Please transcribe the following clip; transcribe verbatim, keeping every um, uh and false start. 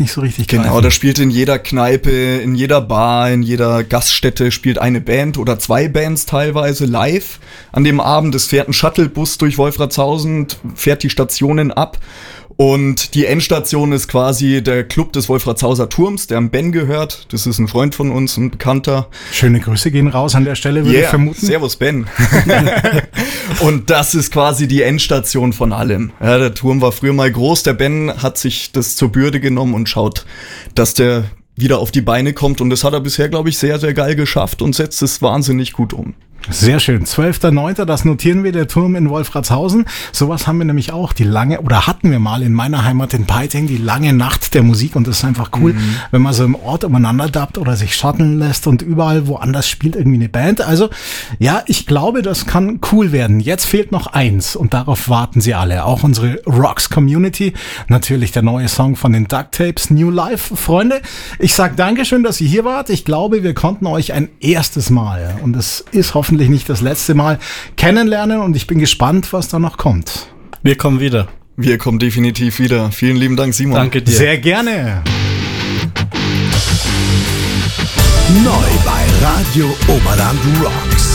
nicht so richtig Genau, greifen. da spielt in jeder Kneipe, in jeder Bar, in jeder Gaststätte spielt eine Band oder zwei Bands teilweise live an dem Abend. Es fährt ein Shuttlebus durch Wolfratshausen, fährt die Stationen ab. Und die Endstation ist quasi der Club des Wolfratshauser Turms, der am Ben gehört. Das ist ein Freund von uns, ein Bekannter. Schöne Grüße gehen raus an der Stelle, würde Yeah, ich vermuten. Servus Ben. Und das ist quasi die Endstation von allem. Ja, der Turm war früher mal groß. Der Ben hat sich das zur Bürde genommen und schaut, dass der wieder auf die Beine kommt. Und das hat er bisher, glaube ich, sehr, sehr geil geschafft und setzt es wahnsinnig gut um. Sehr schön. zwölfter neunter das notieren wir, der Turm in Wolfratshausen. Sowas haben wir nämlich auch, die lange, oder hatten wir mal in meiner Heimat in Peiting, die lange Nacht der Musik. Und das ist einfach cool, mhm. wenn man so im Ort umeinander dappt oder sich shutteln lässt und überall woanders spielt irgendwie eine Band. Also ja, ich glaube, das kann cool werden. Jetzt fehlt noch eins und darauf warten sie alle. Auch unsere Rocks Community. Natürlich der neue Song von den Duct Tapes, New Life. Freunde, ich sag Dankeschön, dass ihr hier wart. Ich glaube, wir konnten euch ein erstes Mal, und es ist hoffentlich nicht das letzte Mal, kennenlernen und ich bin gespannt, was da noch kommt. Wir kommen wieder. Wir kommen definitiv wieder. Vielen lieben Dank, Simon. Danke dir. Sehr gerne. Neu bei Radio Oberland Rocks.